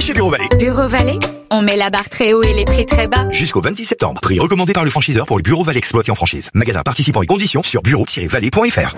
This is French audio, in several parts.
chez Bureau Vallée. Bureau Vallée, on met la barre très haut et les prix très bas. Jusqu'au 26 septembre. Prix recommandé par le franchiseur pour le Bureau Vallée exploité en franchise. Magasin participant et conditions sur bureau-vallée.fr.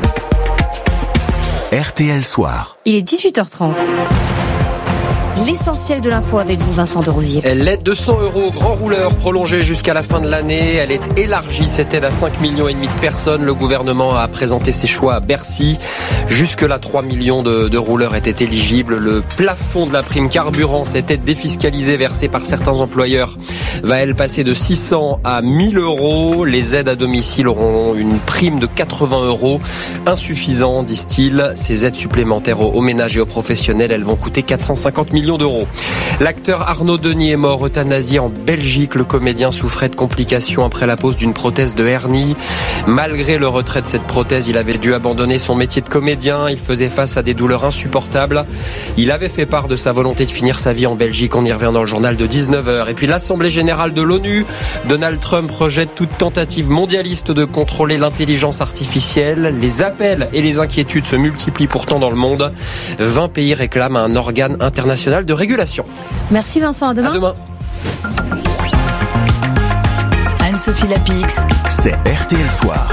RTL Soir. Il est 18h30. L'essentiel de l'info avec vous, Vincent de Rosier. L'aide de 100 € grand rouleur prolongée jusqu'à la fin de l'année. Elle est élargie, cette aide à 5,5 millions de personnes. Le gouvernement a présenté ses choix à Bercy. Jusque-là, 3 millions de rouleurs étaient éligibles. Le plafond de la prime carburant, cette aide défiscalisée versée par certains employeurs, va elle passer de 600 à 1 000 €. Les aides à domicile auront une prime de 80 €. Insuffisant, disent-ils. Ces aides supplémentaires aux ménages et aux professionnels, elles vont coûter 450 millions d'euros. L'acteur Arnaud Denis est mort euthanasié en Belgique. Le comédien souffrait de complications après la pose d'une prothèse de hernie. Malgré le retrait de cette prothèse, il avait dû abandonner son métier de comédien. Il faisait face à des douleurs insupportables. Il avait fait part de sa volonté de finir sa vie en Belgique. On y revient dans le journal de 19h. Et puis l'Assemblée générale de l'ONU. Donald Trump rejette toute tentative mondialiste de contrôler l'intelligence artificielle. Les appels et les inquiétudes se multiplient pourtant dans le monde. 20 pays réclament un organe international de régulation. Merci Vincent, à demain. À demain. Anne-Sophie Lapix, c'est RTL Soir.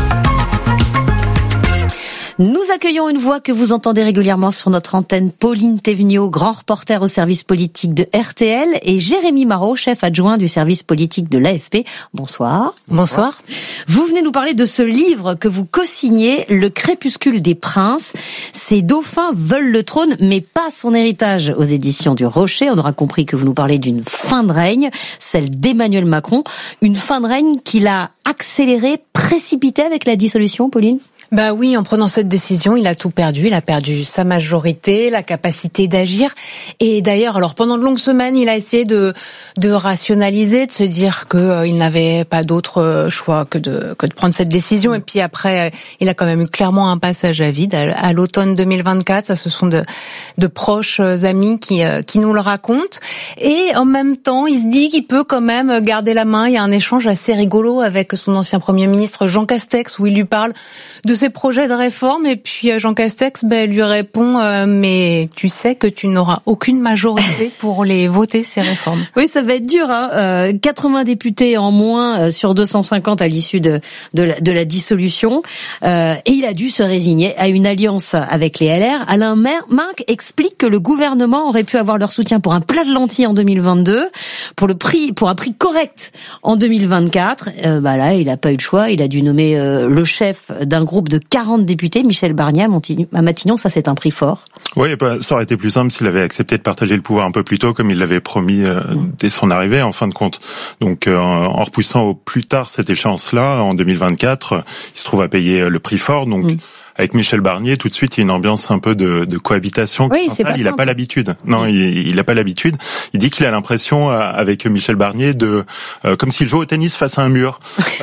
Nous accueillons une voix que vous entendez régulièrement sur notre antenne, Pauline Thévenot, grand reporter au service politique de RTL, et Jérémy Marot, chef adjoint du service politique de l'AFP. Bonsoir. Bonsoir. Vous venez nous parler de ce livre que vous co-signez, Le Crépuscule des Princes. Ces dauphins veulent le trône, mais pas son héritage, aux éditions du Rocher. On aura compris que vous nous parlez d'une fin de règne, celle d'Emmanuel Macron. Une fin de règne qu'il a accélérée, précipitée avec la dissolution, Pauline ? Bah oui, en prenant cette décision, il a tout perdu. Il a perdu sa majorité, la capacité d'agir. Et d'ailleurs, alors pendant de longues semaines, il a essayé de rationaliser, de se dire que il n'avait pas d'autre choix que de prendre cette décision. Et puis après, il a quand même eu clairement un passage à vide à l'automne 2024. Ça, ce sont de proches amis qui nous le racontent. Et en même temps, il se dit qu'il peut quand même garder la main. Il y a un échange assez rigolo avec son ancien Premier ministre Jean Castex, où il lui parle de ses projets de réforme, et puis Jean Castex lui répond mais tu sais que tu n'auras aucune majorité pour les voter, ces réformes. Oui, ça va être dur, hein. 80 députés en moins sur 250 à l'issue de la dissolution, et il a dû se résigner à une alliance avec les LR. Alain Marc explique que le gouvernement aurait pu avoir leur soutien pour un plat de lentilles en 2022, pour un prix correct en 2024. Là, il n'a pas eu le choix, il a dû nommer le chef d'un groupe de 40 députés, Michel Barnier à Matignon. Ça, c'est un prix fort. Oui, ça aurait été plus simple s'il avait accepté de partager le pouvoir un peu plus tôt, comme il l'avait promis dès son arrivée, en fin de compte. Donc, en repoussant au plus tard cette échéance-là, en 2024, il se trouve à payer le prix fort. Donc, avec Michel Barnier, tout de suite, il y a une ambiance un peu de cohabitation qui s'installe. Il n'a pas l'habitude. Non, il n'a pas l'habitude. Il dit qu'il a l'impression, avec Michel Barnier, comme s'il jouait au tennis face à un mur.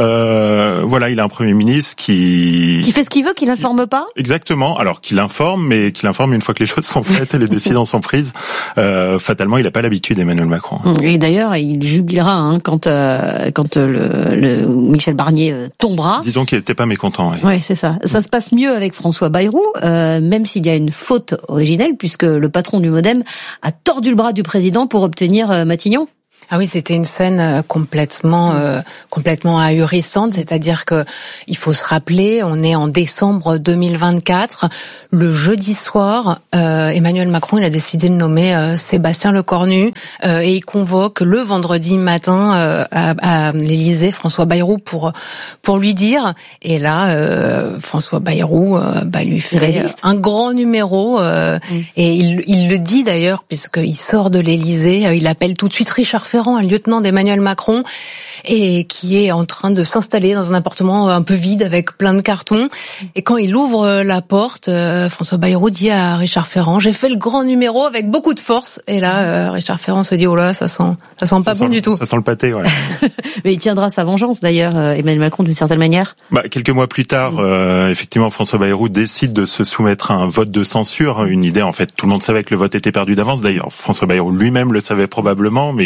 Voilà, il a un Premier ministre qui fait ce qu'il veut, qu'il informe pas. Exactement. Alors qu'il informe, mais qu'il informe une fois que les choses sont faites et les décisions sont prises. Fatalement, il n'a pas l'habitude, Emmanuel Macron. Et d'ailleurs, il jubilera quand le Michel Barnier tombera. Disons qu'il n'était pas mécontent. Oui, c'est ça. Ça se passe mieux avec François Bayrou, même s'il y a une faute originelle, puisque le patron du MoDem a tordu le bras du président pour obtenir Matignon. Ah oui, c'était une scène complètement ahurissante, c'est-à-dire que il faut se rappeler, on est en décembre 2024, le jeudi soir, Emmanuel Macron, il a décidé de nommer Sébastien Lecornu et il convoque le vendredi matin à l'Élysée François Bayrou pour lui dire, et là François Bayrou lui fait un grand numéro et il le dit d'ailleurs, puisqu'il sort de l'Élysée, il appelle tout de suite Richard Ferrand, un lieutenant d'Emmanuel Macron, et qui est en train de s'installer dans un appartement un peu vide avec plein de cartons. Et quand il ouvre la porte, François Bayrou dit à Richard Ferrand, j'ai fait le grand numéro avec beaucoup de force. Et là, Richard Ferrand se dit, oh là, ça sent pas bon du tout. Ça sent le pâté, ouais. Mais il tiendra sa vengeance d'ailleurs, Emmanuel Macron, d'une certaine manière. Quelques mois plus tard, effectivement, François Bayrou décide de se soumettre à un vote de censure. Une idée, en fait, tout le monde savait que le vote était perdu d'avance. D'ailleurs, François Bayrou lui-même le savait probablement, mais il avait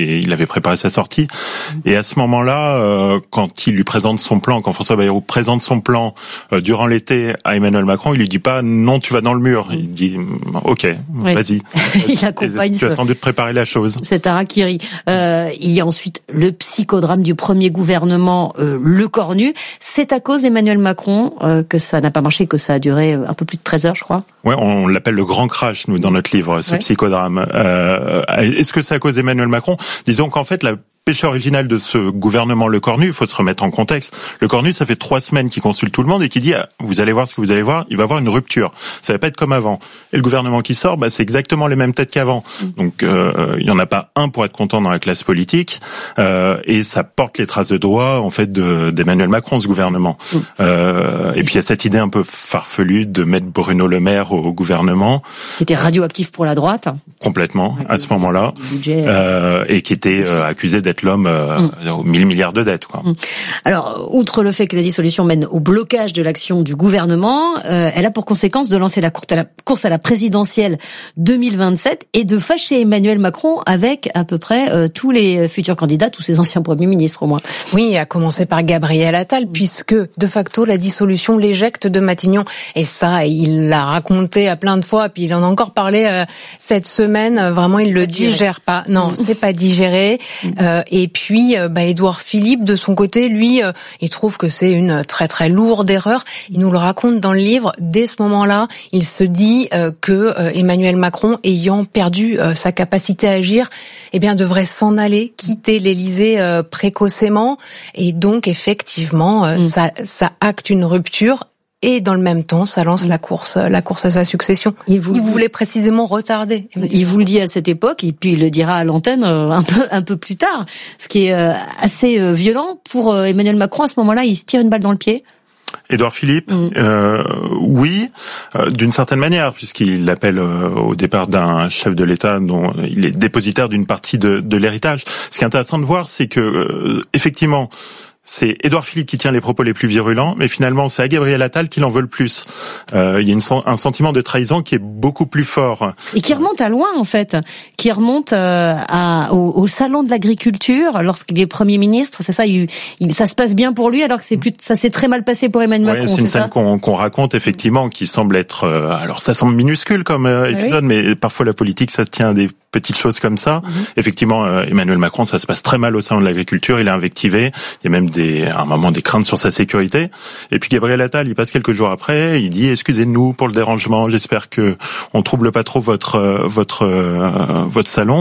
devait préparer sa sortie. Et à ce moment-là, quand il lui présente son plan, quand François Bayrou présente son plan durant l'été à Emmanuel Macron, il lui dit pas non, tu vas dans le mur. Il dit ok, vas-y. Il accompagne. Tu as sans doute préparé la chose. C'est harakiri. Il y a ensuite le psychodrame du premier gouvernement, le Cornu. C'est à cause d'Emmanuel Macron que ça n'a pas marché, que ça a duré un peu plus de 13 heures, je crois. Ouais, on l'appelle le grand crash, nous, dans notre livre, ce psychodrame. Est-ce que c'est à cause d'Emmanuel Macron? Disons qu'en fait, la péché original de ce gouvernement Le Cornu, il faut se remettre en contexte. Le Cornu, ça fait 3 semaines qu'il consulte tout le monde et qui dit vous allez voir ce que vous allez voir, il va y avoir une rupture. Ça va pas être comme avant. Et le gouvernement qui sort, c'est exactement les mêmes têtes qu'avant. Donc il y en a pas un pour être content dans la classe politique et ça porte les traces de doigts en fait d'Emmanuel Macron, ce gouvernement. Et puis il y a cette idée un peu farfelue de mettre Bruno Le Maire au gouvernement, qui était radioactif pour la droite. Complètement à ce moment-là, et qui était accusé d'être l'homme aux 1000 milliards de dettes, quoi. Alors, outre le fait que la dissolution mène au blocage de l'action du gouvernement, elle a pour conséquence de lancer la course à la présidentielle 2027 et de fâcher Emmanuel Macron avec à peu près tous les futurs candidats, tous ses anciens premiers ministres au moins. Oui, à commencer par Gabriel Attal, puisque de facto la dissolution l'éjecte de Matignon. Et ça, il l'a raconté à plein de fois, puis il en a encore parlé cette semaine. Vraiment, il le digère pas. Non, c'est pas digéré. Et puis, Édouard Philippe, de son côté, lui, il trouve que c'est une très très lourde erreur. Il nous le raconte dans le livre. Dès ce moment-là, il se dit que Emmanuel Macron, ayant perdu sa capacité à agir, devrait s'en aller, quitter l'Élysée précocement. Et donc, effectivement, ça acte une rupture. Et dans le même temps, ça lance la course à sa succession. Il voulait précisément retarder. Il vous le dit à cette époque, et puis il le dira à l'antenne un peu plus tard. Ce qui est assez violent pour Emmanuel Macron à ce moment-là, il se tire une balle dans le pied. Édouard Philippe, oui, d'une certaine manière, puisqu'il l'appelle au départ d'un chef de l'État dont il est dépositaire d'une partie de l'héritage. Ce qui est intéressant de voir, c'est que effectivement, c'est Édouard Philippe qui tient les propos les plus virulents, mais finalement c'est à Gabriel Attal qu'il en veut le plus. Il y a un sentiment de trahison qui est beaucoup plus fort. Et qui remonte à loin en fait, qui remonte au salon de l'agriculture lorsqu'il est Premier ministre. C'est ça, ça se passe bien pour lui alors que ça s'est très mal passé pour Emmanuel Macron. C'est une scène qu'on raconte effectivement, qui semble être. Alors ça semble minuscule comme épisode, mais parfois la politique ça tient à des petites choses comme ça. Effectivement, Emmanuel Macron, ça se passe très mal au salon de l'agriculture. Il est invectivé. Il y a même à un moment des craintes sur sa sécurité. Et puis Gabriel Attal, il passe quelques jours après, il dit excusez-nous pour le dérangement, j'espère que on trouble pas trop votre salon,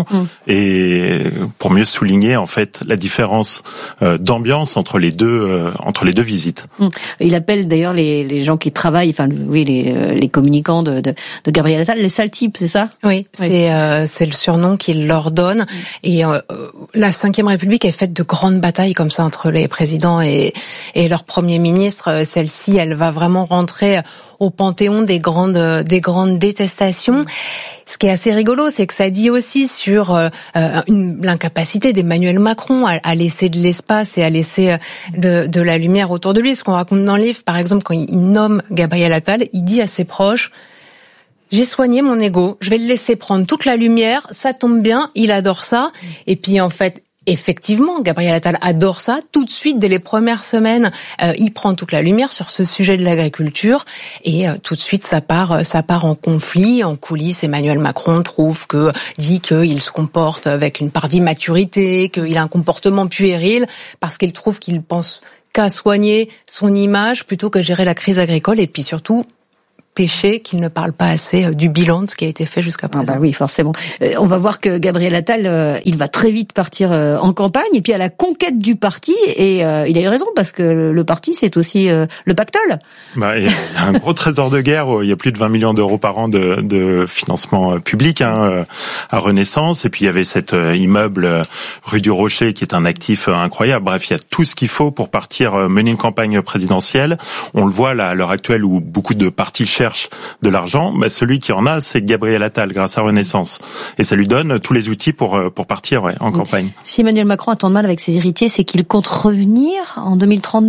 et pour mieux souligner en fait la différence d'ambiance entre les deux visites. Il appelle d'ailleurs les gens qui travaillent, les communicants de Gabriel Attal, les sales types, c'est ça? Oui, c'est le surnom qu'il leur donne. Et la Ve République est faite de grandes batailles comme ça entre les présidents et leur Premier ministre. Celle-ci, elle va vraiment rentrer au panthéon des grandes détestations. Ce qui est assez rigolo, c'est que ça dit aussi sur l'incapacité d'Emmanuel Macron à laisser de l'espace et à laisser de la lumière autour de lui. Ce qu'on raconte dans le livre, par exemple, quand il nomme Gabriel Attal, il dit à ses proches: j'ai soigné mon ego, je vais le laisser prendre toute la lumière, ça tombe bien, il adore ça. Et puis en fait, effectivement, Gabriel Attal adore ça. Tout de suite, dès les premières semaines, il prend toute la lumière sur ce sujet de l'agriculture et tout de suite, ça part en conflit, en coulisses. Emmanuel Macron dit qu'il se comporte avec une part d'immaturité, qu'il a un comportement puéril parce qu'il trouve qu'il pense qu'à soigner son image plutôt que gérer la crise agricole et puis surtout péché qu'il ne parle pas assez du bilan de ce qui a été fait jusqu'à présent. Oui, forcément. On va voir que Gabriel Attal, il va très vite partir en campagne et puis à la conquête du parti. Et il a eu raison parce que le parti, c'est aussi le pactole. Il y a un gros trésor de guerre. Il y a plus de 20 millions d'euros par an de financement public à Renaissance. Et puis il y avait cet immeuble rue du Rocher qui est un actif incroyable. Bref, il y a tout ce qu'il faut pour partir mener une campagne présidentielle. On le voit là à l'heure actuelle où beaucoup de partis cherchent de l'argent, celui qui en a, c'est Gabriel Attal grâce à Renaissance. Et ça lui donne tous les outils pour partir en campagne. Si Emmanuel Macron a tant de mal avec ses héritiers, c'est qu'il compte revenir en 2032 ?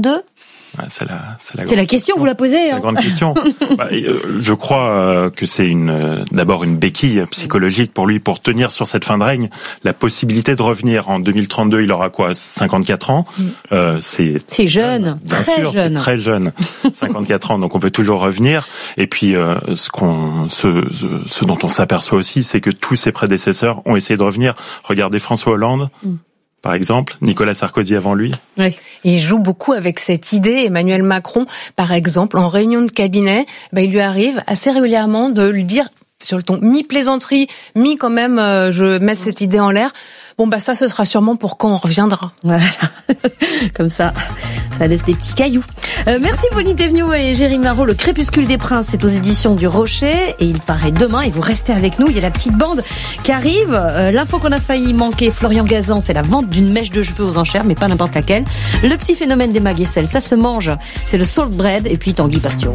C'est la question, vous la posez. C'est la grande question. Je crois que c'est d'abord une béquille psychologique pour lui, pour tenir sur cette fin de règne. La possibilité de revenir en 2032, il aura quoi, 54 ans. C'est jeune, bien très sûr, jeune. C'est très jeune. 54 ans, donc on peut toujours revenir. Et puis ce dont on s'aperçoit aussi, c'est que tous ses prédécesseurs ont essayé de revenir. Regardez François Hollande. Par exemple, Nicolas Sarkozy avant lui. Oui. Il joue beaucoup avec cette idée. Emmanuel Macron, par exemple, en réunion de cabinet, il lui arrive assez régulièrement de lui dire, sur le ton mi-plaisanterie, mi-quand même, je mets cette idée en l'air. Ça, ce sera sûrement pour quand on reviendra. Voilà. Comme ça laisse des petits cailloux. Merci Pauline Thévenoud et Jérémy Marot. Le Crépuscule des Princes, c'est aux éditions du Rocher et il paraît demain. Et vous restez avec nous. Il y a la petite bande qui arrive. L'info qu'on a failli manquer, Florian Gazan, c'est la vente d'une mèche de cheveux aux enchères, mais pas n'importe laquelle. Le petit phénomène des Mag et Sel, ça se mange. C'est le salt bread. Et puis Tanguy Pastureau.